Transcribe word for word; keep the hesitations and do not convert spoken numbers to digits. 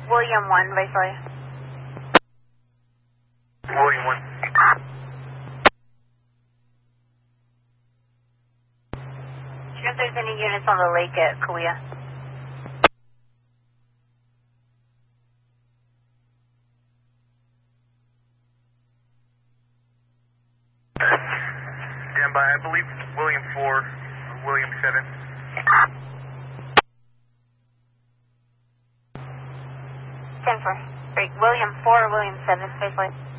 William one, Viceroy. William one. Do you know if there's any units on the lake at Kauai? Stand by, I believe William four, William seven. ten four. Great. William four, William seven, Viceroy.